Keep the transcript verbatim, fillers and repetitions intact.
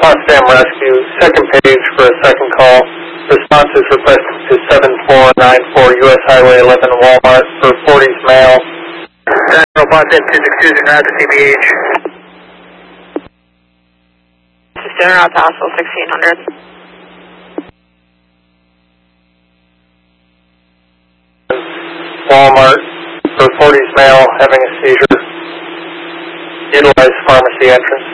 Potsdam Rescue, second page for a second call. Response is requested to seven four nine four U S Highway eleven Walmart for forties mail. Central Potsdam two six two is en route to C B H. This is en route to Hospital sixteen hundred. Walmart for forties mail having a seizure. Utilize pharmacy entrance.